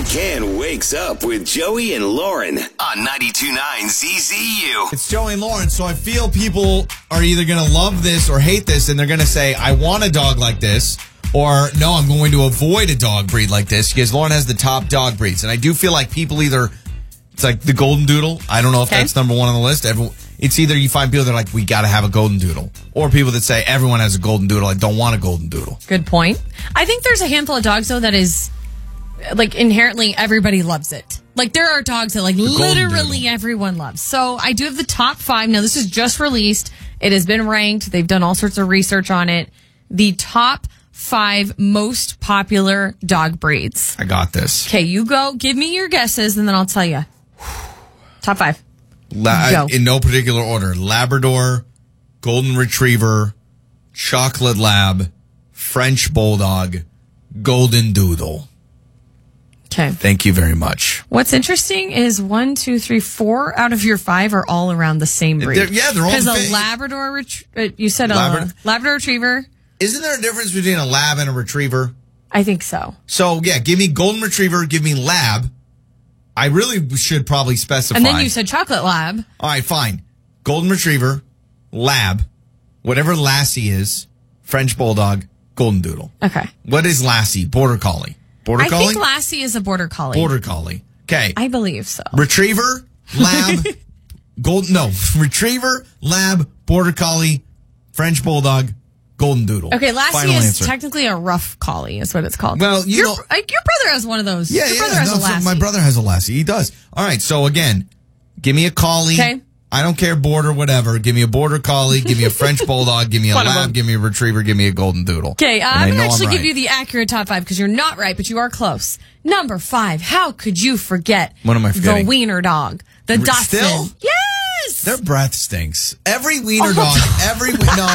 Ken wakes up with Joey and Lauren on 92.9 ZZU. It's Joey and Lauren, so I feel people are either going to love this or hate this, and they're going to say, I want a dog like this, or no, I'm going to avoid a dog breed like this, because Lauren has the top dog breeds. And I do feel like people either, it's like the Golden Doodle. I don't know if that's number one on the list. It's either you find people that are like, we got to have a Golden Doodle, or people that say, everyone has a Golden Doodle, I don't want a Golden Doodle. Good point. I think there's a handful of dogs, though, that is, like, inherently everybody loves it. Like, there are dogs that, like, literally everyone loves. So I do have the top 5. Now, this is just released. It has been ranked. They've done all sorts of research on it. The top 5 most popular dog breeds. I got this. Okay, you go. Give me your guesses, and then I'll tell you. Top 5. Go. In no particular order. Labrador, Golden Retriever, Chocolate Lab, French Bulldog, Golden Doodle. Okay. Thank you very much. What's interesting is 1, 2, 3, 4 out of your 5 are all around the same breed. They're all because a Labrador. You said a Labrador Retriever. Isn't there a difference between a Lab and a Retriever? I think so. So yeah, give me Golden Retriever, give me Lab. I really should probably specify. And then you said Chocolate Lab. All right, fine. Golden Retriever, Lab, whatever Lassie is, French Bulldog, Golden Doodle. Okay. What is Lassie? Border Collie. Border Collie? I think Lassie is a Border Collie. Border Collie. Okay. I believe so. Retriever, Lab, Retriever, Lab, Border Collie, French Bulldog, Golden Doodle. Okay, Lassie Final is answer. technically a rough collie, is what it's called. Well, your brother has one of those. Yeah, your brother has a Lassie. My brother has a Lassie. He does. All right, so again, give me a collie. Okay. I don't care, border, whatever. Give me a Border Collie. Give me a French Bulldog. Give me a Lab. Give me a Retriever. Give me a Golden Doodle. Okay, I'm going to actually give you the accurate top 5 because you're not right, but you are close. Number 5, how could you forget What am I forgetting? the wiener dog? The Dachshund. Still? Yes! Their breath stinks. Every wiener dog, every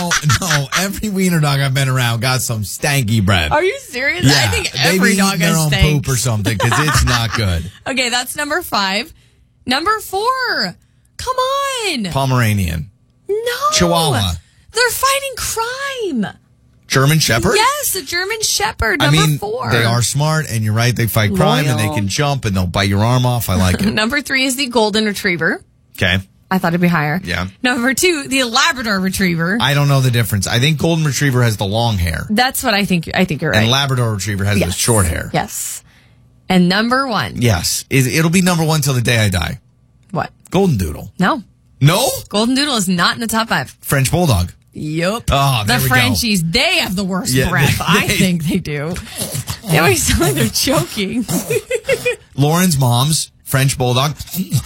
wiener dog I've been around got some stanky breath. Are you serious? Yeah, I think every dog their has own stank. poop or something because it's not good. Okay, that's number 5. Number 4. Come on. Pomeranian. No. Chihuahua. They're fighting crime. German Shepherd? Yes, a German Shepherd, number 4. They are smart, and you're right. They fight crime, and they can jump, and they'll bite your arm off. I like it. Number 3 is the Golden Retriever. Okay. I thought it'd be higher. Yeah. Number 2, the Labrador Retriever. I don't know the difference. I think Golden Retriever has the long hair. That's what I think. I think you're right. And Labrador Retriever has the short hair. Yes. And number 1. Yes. It'll be number 1 till the day I die. What? Golden Doodle. No. No? Golden Doodle is not in the top 5. French Bulldog. Yup. Oh, there the we Frenchies, they have the worst breath. I think they do. They always sound like they're choking. Lauren's mom's French Bulldog. It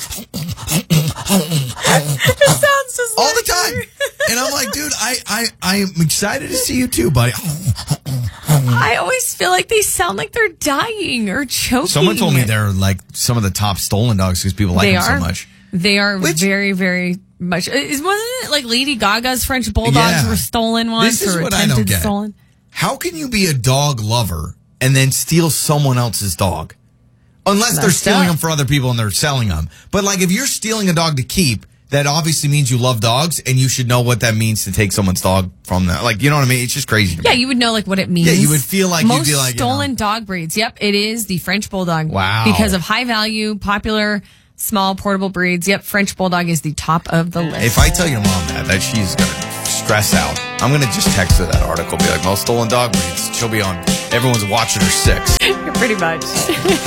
sounds just all the time. And I'm like, dude, I'm excited to see you too, buddy. I always feel like they sound like they're dying or choking. Someone told me they're like some of the top stolen dogs because people like them so much. They are very, very much. Wasn't it like Lady Gaga's French Bulldogs were stolen once? This is or what I don't get. Stolen? How can you be a dog lover and then steal someone else's dog? Unless they're stealing them for other people and they're selling them. But like if you're stealing a dog to keep, that obviously means you love dogs and you should know what that means to take someone's dog from them. Like, you know what I mean? It's just crazy to me. Yeah, you would know like what it means. Yeah, you would feel like most you'd be like, stolen dog breeds. Yep, it is the French Bulldog. Wow. Because of high value, popular, small, portable breeds. Yep, French Bulldog is the top of the list. If I tell your mom that she's going to stress out, I'm going to just text her that article. Be like, most stolen dog breeds. She'll be on. Everyone's watching her 6. Pretty much.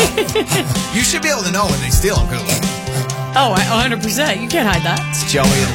You should be able to know when they steal them. Oh, 100%. You can't hide that. It's Joey and